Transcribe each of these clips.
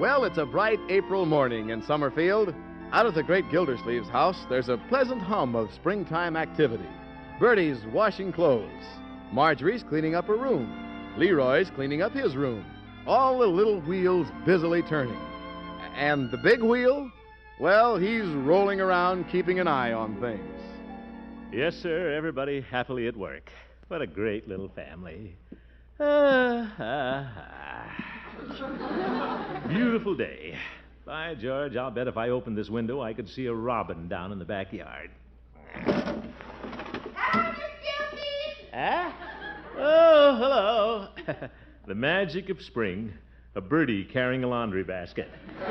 Well, it's a bright April morning in Summerfield. Out of the great Gildersleeve's house, there's a pleasant hum of springtime activity. Bertie's washing clothes. Marjorie's cleaning up her room. Leroy's cleaning up his room. All the little wheels busily turning. And the big wheel? Well, he's rolling around keeping an eye on things. Yes, sir. Everybody happily at work. What a great little family. Beautiful day. By George, I'll bet if I opened this window, I could see a robin down in the backyard. Hello, Miss Gildy. Huh? Oh, hello. The magic of spring. A birdie carrying a laundry basket.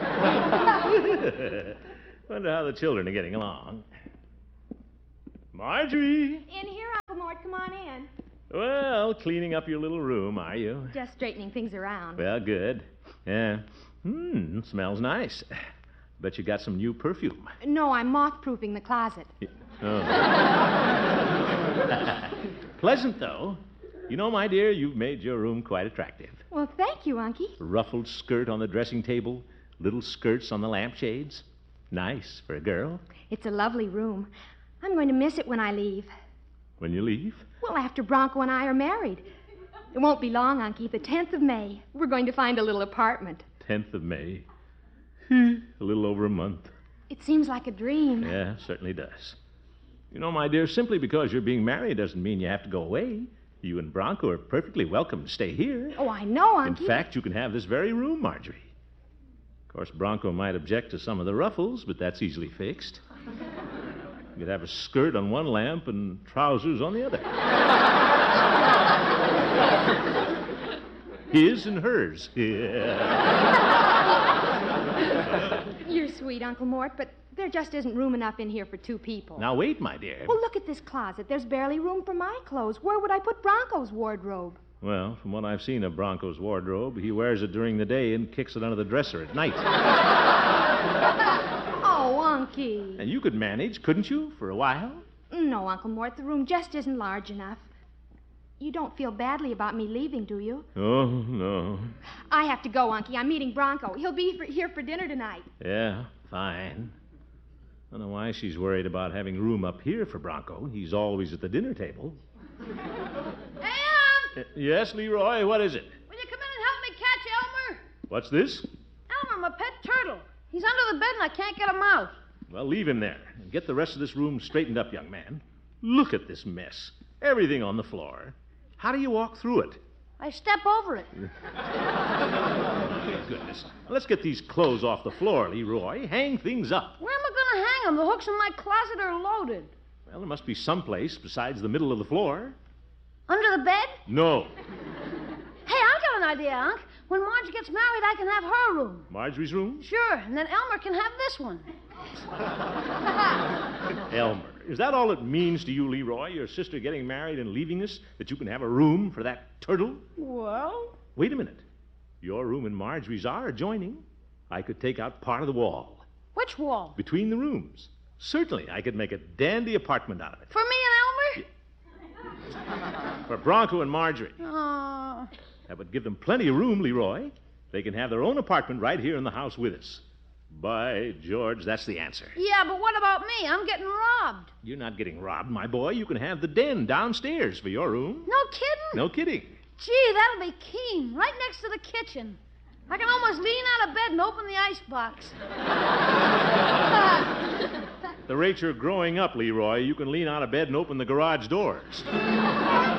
Wonder how the children are getting along. Marjorie. In here, Uncle Mort. Come on in. Well, cleaning up your little room, are you? Just straightening things around. Well, good. Yeah. Smells nice. Bet you got some new perfume. No, I'm moth-proofing the closet. Oh. Pleasant, though. You know, my dear, you've made your room quite attractive. Well, thank you, Unky. Ruffled skirt on the dressing table, little skirts on the lampshades. Nice for a girl. It's a lovely room. I'm going to miss it when I leave. When you leave? Well, after Bronco and I are married. It won't be long, Unky. The 10th of May. We're going to find a little apartment. 10th of May. A little over a month. It seems like a dream. Yeah, certainly does. You know, my dear, simply because you're being married doesn't mean you have to go away. You and Bronco are perfectly welcome to stay here. Oh, I know, In Unky. fact, you can have this very room, Marjorie. Of course, Bronco might object to some of the ruffles, but that's easily fixed. You could have a skirt on one lamp and trousers on the other. His and hers. Yeah. You're sweet, Uncle Mort, but there just isn't room enough in here for two people. Now, wait, my dear. Well, look at this closet. There's barely room for my clothes. Where would I put Bronco's wardrobe? Well, from what I've seen of Bronco's wardrobe, he wears it during the day and kicks it under the dresser at night. Oh, Unky. And you could manage, couldn't you, for a while? No, Uncle Mort, the room just isn't large enough. You don't feel badly about me leaving, do you? Oh, no. I have to go, Unky. I'm meeting Bronco. He'll be here for dinner tonight. Yeah, fine. I don't know why she's worried about having room up here for Bronco. He's always at the dinner table. Hey, Yes, Leroy, what is it? will you come in and help me catch Elmer? What's this? Elmer, my pet turtle. He's under the bed and I can't get him out. Well, leave him there. And get the rest of this room straightened up, young man. Look at this mess. Everything on the floor. How do you walk through it? I step over it. Oh, goodness. Let's get these clothes off the floor, Leroy. Hang things up. Where am I going to hang them? The hooks in my closet are loaded. Well, there must be some place besides the middle of the floor. Under the bed? No. Hey, I got an idea, Unc. When Marge gets married, I can have her room. Marjorie's room? Sure, and then Elmer can have this one. Elmer. Is that all it means to you, Leroy, your sister getting married and leaving us, that you can have a room for that turtle? Well? Wait a minute. Your room and Marjorie's are adjoining. I could take out part of the wall. Which wall? Between the rooms. Certainly, I could make a dandy apartment out of it. For me and Elmer? For Bronco and Marjorie. Oh. That would give them plenty of room, Leroy. They can have their own apartment right here in the house with us. By George, that's the answer. Yeah, but what about me? I'm getting robbed. You're not getting robbed, my boy. You can have the den downstairs for your room. No kidding? No kidding. Gee, that'll be keen. Right next to the kitchen. I can almost lean out of bed and open the icebox. At the rate you're growing up, Leroy, you can lean out of bed and open the garage doors.